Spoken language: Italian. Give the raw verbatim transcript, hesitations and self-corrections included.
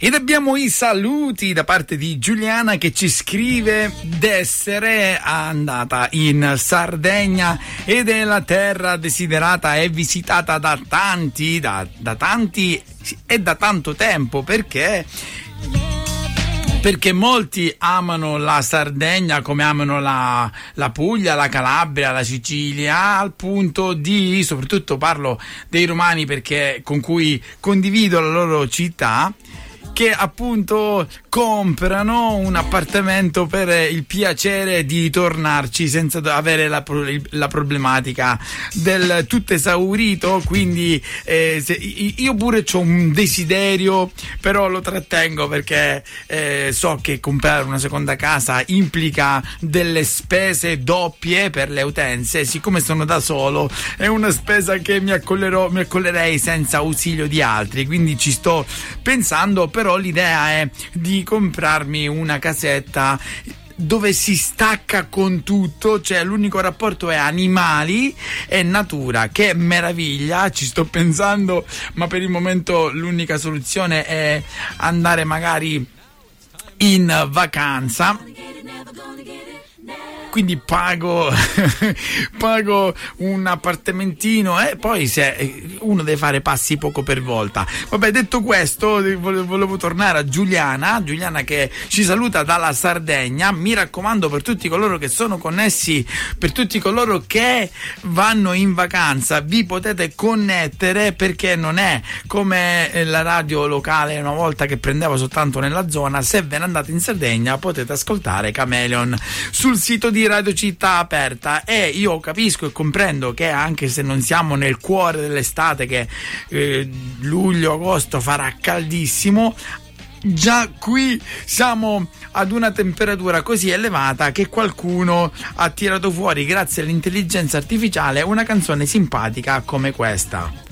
Ed abbiamo i saluti da parte di Giuliana che ci scrive d'essere andata in Sardegna ed è la terra desiderata e visitata da tanti, da, da tanti e da tanto tempo, perché perché molti amano la Sardegna come amano la, la Puglia, la Calabria, la Sicilia, al punto di, soprattutto parlo dei romani perché con cui condivido la loro città, che appunto comprano un appartamento per il piacere di tornarci senza avere la, la problematica del tutto esaurito. Quindi eh, se, io pure ho un desiderio, però lo trattengo perché eh, so che comprare una seconda casa implica delle spese doppie per le utenze. Siccome sono da solo è una spesa che mi accollerò, mi accollerei senza ausilio di altri, quindi ci sto pensando. Però l'idea è di comprarmi una casetta dove si stacca con tutto, cioè l'unico rapporto è animali e natura. Che meraviglia, ci sto pensando, ma per il momento l'unica soluzione è andare magari in vacanza. Quindi pago pago un appartamentino e poi se uno deve fare passi poco per volta. Vabbè, detto questo, volevo tornare a Giuliana Giuliana che ci saluta dalla Sardegna. Mi raccomando, per tutti coloro che sono connessi, per tutti coloro che vanno in vacanza, vi potete connettere, perché non è come la radio locale una volta che prendeva soltanto nella zona. Se ve ne andate in Sardegna potete ascoltare Chameleon sul sito di Radio Città Aperta. E io capisco e comprendo che anche se non siamo nel cuore dell'estate, che eh, luglio, agosto farà caldissimo, già qui siamo ad una temperatura così elevata che qualcuno ha tirato fuori, grazie all'intelligenza artificiale, una canzone simpatica come questa.